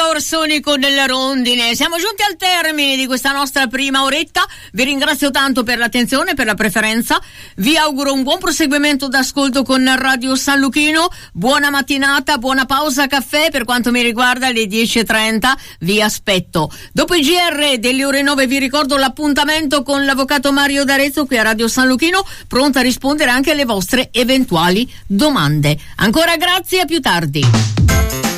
Orsoni con la rondine. Siamo giunti al termine di questa nostra prima oretta. Vi ringrazio tanto per l'attenzione, per la preferenza. Vi auguro un buon proseguimento d'ascolto con Radio San Luchino. Buona mattinata, buona pausa caffè. Per quanto mi riguarda alle 10:30 vi aspetto. Dopo il GR delle ore 9 vi ricordo l'appuntamento con l'avvocato Mario D'Arezzo qui a Radio San Luchino, pronta a rispondere anche alle vostre eventuali domande. Ancora grazie, a più tardi.